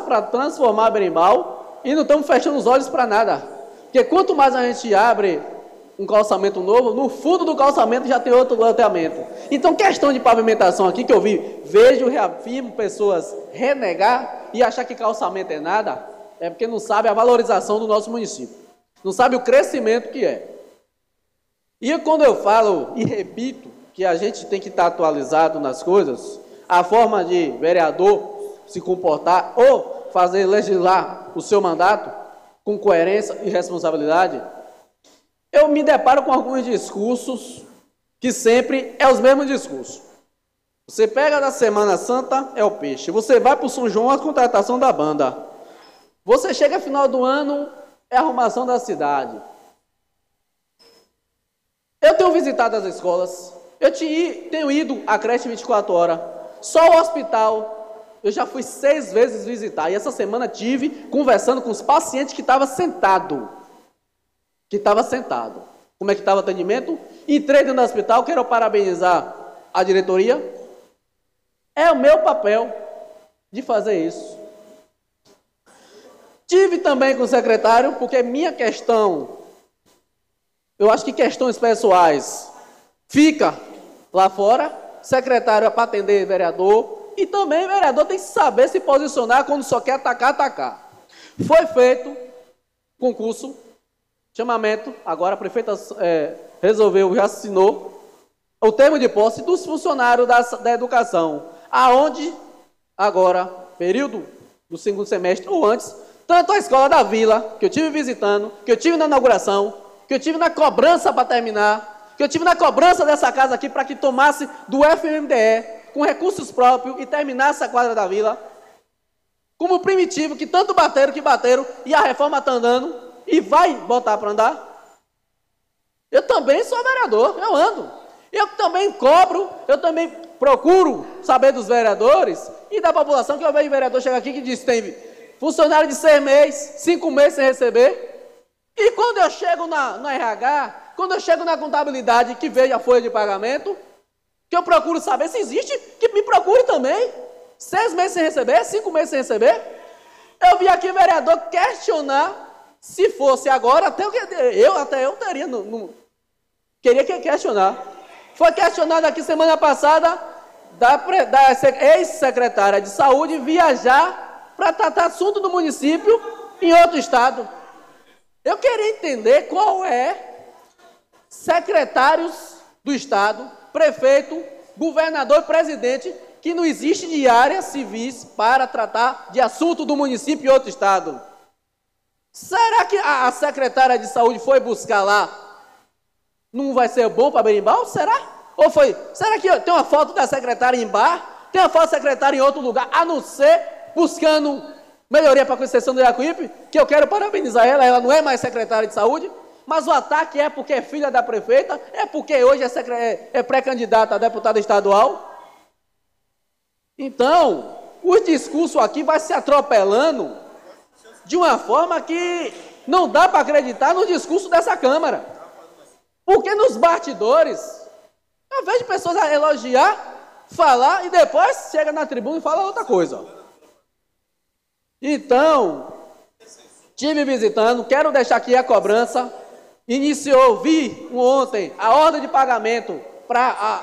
para transformar Berimbau e não estamos fechando os olhos para nada. Porque quanto mais a gente abre um calçamento novo, no fundo do calçamento já tem outro loteamento. Então, questão de pavimentação aqui que eu vejo, reafirmo pessoas renegar e achar que calçamento é nada, é porque não sabe a valorização do nosso município. Não sabe o crescimento que é. E quando eu falo e repito que a gente tem que estar atualizado nas coisas, a forma de vereador se comportar ou fazer legislar o seu mandato com coerência e responsabilidade, eu me deparo com alguns discursos que sempre é os mesmos discursos. Você pega da Semana Santa, é o peixe. Você vai para o São João, a contratação da banda. Você chega no final do ano, é a arrumação da cidade. Eu tenho visitado as escolas, eu tenho ido à creche 24 horas. Só o hospital, eu já fui 6 vezes visitar. E essa semana tive conversando com os pacientes que estavam sentados. Como é que estava o atendimento? Entrei dentro do hospital, quero parabenizar a diretoria. É o meu papel de fazer isso. Tive também com o secretário, porque minha questão, eu acho que questões pessoais, fica lá fora, secretário é para atender vereador, e também vereador tem que saber se posicionar quando só quer atacar. Foi feito concurso, chamamento, agora a prefeita resolveu, já assinou o termo de posse dos funcionários da educação, aonde agora, período do segundo semestre ou antes, tanto a escola da Vila, que eu tive visitando, que eu tive na inauguração, que eu tive na cobrança para terminar, que eu tive na cobrança dessa casa aqui para que tomasse do FMDE, com recursos próprios e terminasse a quadra da Vila, como primitivo, que tanto bateram, e a reforma está andando, e vai botar para andar. Eu também sou vereador, eu ando. Eu também cobro, eu também procuro saber dos vereadores e da população, que eu vejo vereador chegar aqui que diz que tem funcionário de 6 meses, 5 meses sem receber. E quando eu chego na RH, quando eu chego na contabilidade que vejo a folha de pagamento, que eu procuro saber se existe, que me procure também. 6 meses sem receber, 5 meses sem receber. Eu vi aqui vereador questionar. Se fosse agora, até eu teria, queria questionar. Foi questionado aqui semana passada da ex-secretária de saúde viajar para tratar assunto do município em outro estado. Eu queria entender qual é secretários do estado, prefeito, governador e presidente, que não existe de áreas civis para tratar de assunto do município em outro estado. Será que a secretária de saúde foi buscar lá? Não vai ser bom para Berimbau? Será? Ou foi? Será que tem uma foto da secretária em bar? Tem uma foto da secretária em outro lugar? A não ser buscando melhoria para a Conceição do Jacuípe, que eu quero parabenizar ela não é mais secretária de saúde, mas o ataque é porque é filha da prefeita, é porque hoje é pré-candidata a deputada estadual. Então, o discurso aqui vai se atropelando de uma forma que não dá para acreditar no discurso dessa Câmara. Porque nos bastidores, eu vejo pessoas a elogiar, falar, e depois chega na tribuna e fala outra coisa. Então, estive visitando, quero deixar aqui a cobrança. Vi ontem a ordem de pagamento para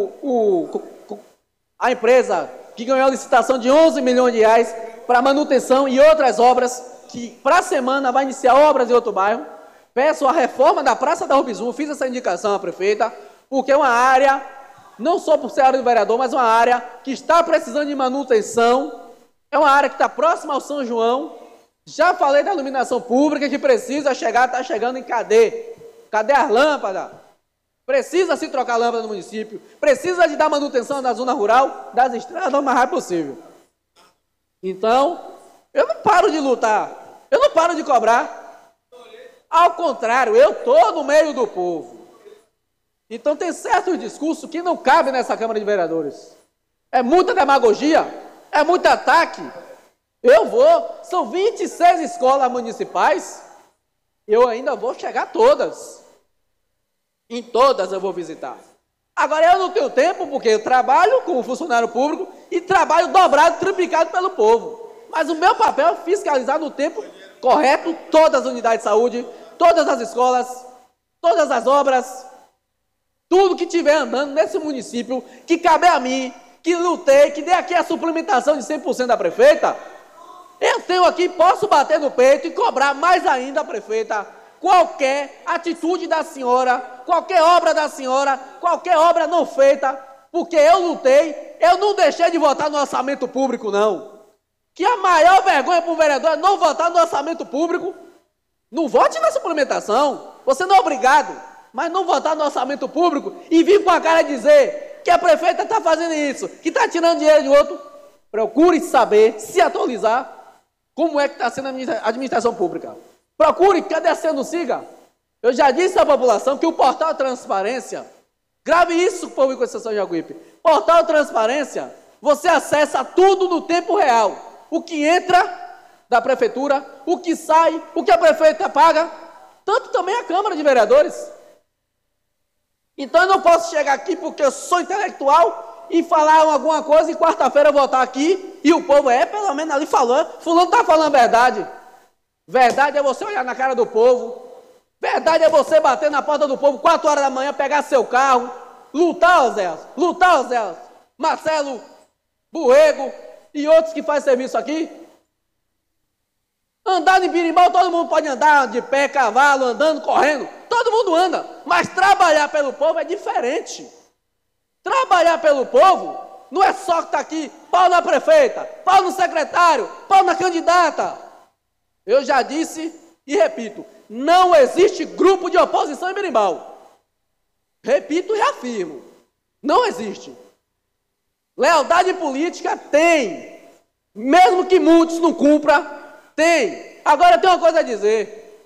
a empresa que ganhou a licitação de 11 milhões de reais para manutenção e outras obras, que para a semana vai iniciar obras em outro bairro. Peço a reforma da Praça da Rubizum, fiz essa indicação à prefeita, porque é uma área, não só por ser área do vereador, mas uma área que está precisando de manutenção, é uma área que está próxima ao São João. Já falei da iluminação pública, que precisa chegar, está chegando em cadê? Cadê as lâmpadas? Precisa se trocar lâmpada no município, precisa de dar manutenção da zona rural, das estradas o mais rápido possível. Então, eu não paro de lutar, eu não paro de cobrar. Ao contrário, eu estou no meio do povo. Então tem certos discursos que não cabem nessa Câmara de Vereadores. É muita demagogia, é muito ataque. São 26 escolas municipais, eu ainda vou chegar a todas. Em todas eu vou visitar. Agora eu não tenho tempo, porque eu trabalho como funcionário público e trabalho dobrado, triplicado pelo povo. Mas o meu papel é fiscalizar no tempo correto todas as unidades de saúde, todas as escolas, todas as obras, tudo que estiver andando nesse município, que cabe a mim, que lutei, que dei aqui a suplementação de 100% da prefeita, eu tenho aqui, posso bater no peito e cobrar mais ainda a prefeita, qualquer atitude da senhora, qualquer obra da senhora, qualquer obra não feita, porque eu lutei, eu não deixei de votar no orçamento público, não. Que a maior vergonha para o vereador é não votar no orçamento público. Não vote na suplementação, você não é obrigado, mas não votar no orçamento público e vir com a cara dizer que a prefeita está fazendo isso, que está tirando dinheiro de outro. Procure saber, se atualizar, como é que está sendo a administração pública. Procure, cadê a Sendo Siga? Eu já disse à população que o portal Transparência, grave isso, povo com exceção de Jaguípe, portal Transparência, você acessa tudo no tempo real, o que entra da prefeitura, o que sai, o que a prefeita paga, tanto também a Câmara de Vereadores. Então eu não posso chegar aqui porque eu sou intelectual e falar alguma coisa e quarta-feira voltar aqui e o povo pelo menos ali falando, fulano está falando a verdade. Verdade é você olhar na cara do povo, verdade é você bater na porta do povo 4 horas da manhã, pegar seu carro, lutar, Oséias, Marcelo, Borrego e outros que fazem serviço aqui. Andar em Birimbau, todo mundo pode andar de pé, cavalo, andando, correndo, todo mundo anda, mas trabalhar pelo povo é diferente. Trabalhar pelo povo não é só que está aqui, pau na prefeita, pau no secretário, pau na candidata. Eu já disse e repito, não existe grupo de oposição em Birimbau. Repito e afirmo, não existe. Lealdade política tem, mesmo que muitos não cumpram, tem. Agora tem uma coisa a dizer.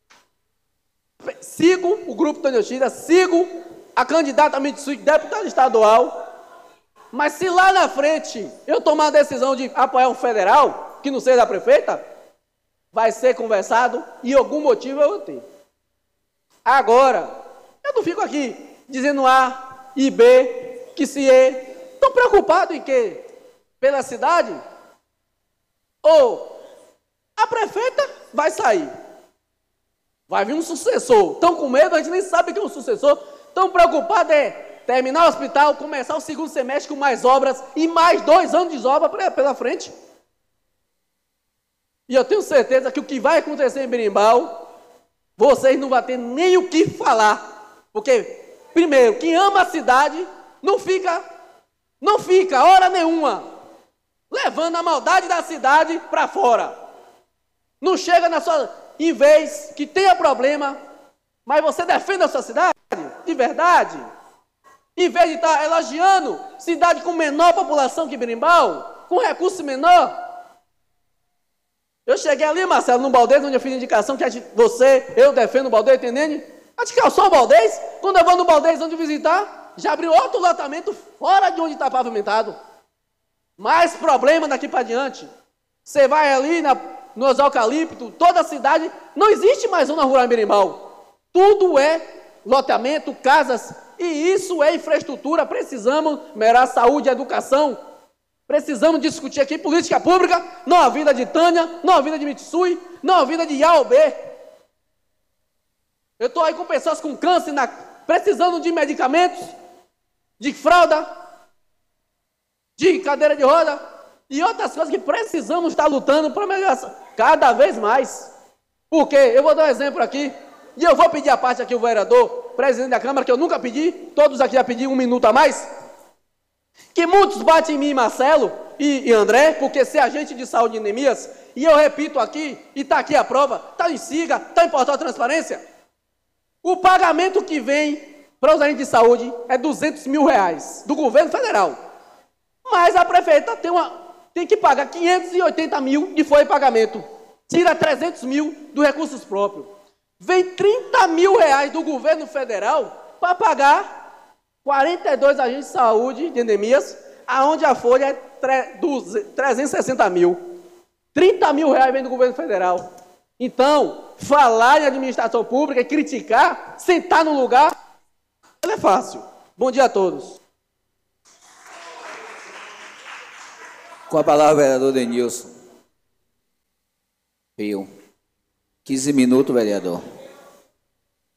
Sigo o grupo Tânia Yoshida, sigo a candidata Mitsui, deputada estadual, mas se lá na frente eu tomar a decisão de apoiar um federal, que não seja da prefeita, vai ser conversado e algum motivo eu vou ter. Agora, eu não fico aqui dizendo A e B, que se é. Estou preocupado em quê? Pela cidade? Ou a prefeita vai sair. Vai vir um sucessor. Estão com medo, a gente nem sabe quem é o sucessor. Estão preocupados terminar o hospital, começar o segundo semestre com mais obras e mais 2 anos de obra pela frente. E eu tenho certeza que o que vai acontecer em Birimbau, vocês não vão ter nem o que falar. Porque, primeiro, quem ama a cidade não fica hora nenhuma levando a maldade da cidade para fora. Não chega na sua, em vez que tenha problema, mas você defende a sua cidade, de verdade, em vez de estar elogiando cidade com menor população que Birimbau, com recurso menor. Eu cheguei ali, Marcelo, no Baldez, onde eu fiz indicação que eu defendo o Baldez, entendendo? A gente calçou o Baldez, quando eu vou no Baldez, onde visitar, já abriu outro lotamento fora de onde está pavimentado. Mais problema daqui para diante. Você vai ali nos eucaliptos, toda a cidade, não existe mais zona rural em Birimbau. Tudo é loteamento, casas, e isso é infraestrutura. Precisamos melhorar saúde e educação. Precisamos discutir aqui política pública, não a vida de Tânia, não a vida de Mitsui, não a vida de Yaobê. Eu estou aí com pessoas com câncer, precisando de medicamentos, de fralda, de cadeira de roda, e outras coisas que precisamos estar lutando para melhorar cada vez mais. Porque, eu vou dar um exemplo aqui, e eu vou pedir a parte aqui o vereador, presidente da Câmara, que eu nunca pedi, todos aqui já pediram 1 minuto a mais, que muitos batem em mim, Marcelo e André, porque ser agente de saúde em Neemias, e eu repito aqui, e está aqui a prova, está em Siga, está em Portal Transparência, o pagamento que vem para os agentes de saúde é R$200 mil do governo federal, mas a prefeita tem que pagar 580 mil de folha de pagamento, tira 300 mil dos recursos próprios, vem 30 mil do governo federal para pagar 42 agentes de saúde de Neemias, aonde a folha é 360 mil. 30 mil vem do governo federal. Então, falar em administração pública e criticar, sentar no lugar, é fácil. Bom dia a todos. Com a palavra, o vereador Denilson. Rio. 15 minutos, vereador.